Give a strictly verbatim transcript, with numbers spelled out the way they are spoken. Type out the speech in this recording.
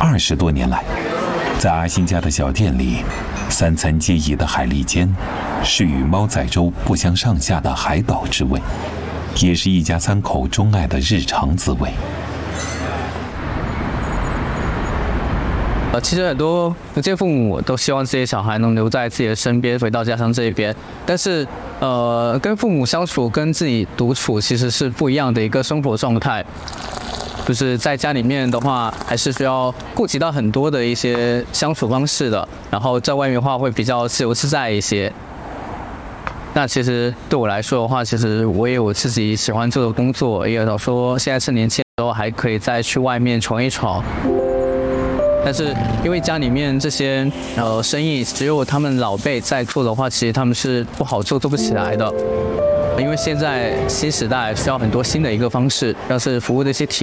二十多年来，在阿星家的小店里，三餐皆宜的海蛎煎是与猫仔粥不相上下的海岛之味，也是一家三口钟爱的日常滋味。 呃，其实很多福建父母都希望自己的小孩能留在自己的身边，回到家乡这边。但是，呃，跟父母相处跟自己独处其实是不一样的一个生活状态。就是在家里面的话，还是需要顾及到很多的一些相处方式的。然后在外面的话，会比较自由自在一些。那其实对我来说的话，其实我也有自己喜欢做的工作，也有说现在趁年轻的时候还可以再去外面闯一闯。但是因为家里面这些呃生意只有他们老辈在做的话，其实他们是不好做、做不起来的。因为现在新时代需要很多新的一个方式，像是服务的一些体